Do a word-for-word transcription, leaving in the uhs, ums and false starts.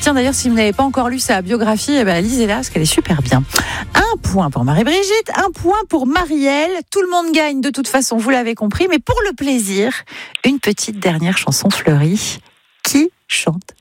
Tiens, d'ailleurs, si vous n'avez pas encore lu sa biographie, eh ben, lisez-la, parce qu'elle est super bien. Un point pour Marie-Brigitte, un point pour Marielle. Tout le monde gagne de toute façon, vous l'avez compris. Mais pour le plaisir, une petite dernière chanson fleurie. Qui chante ça ?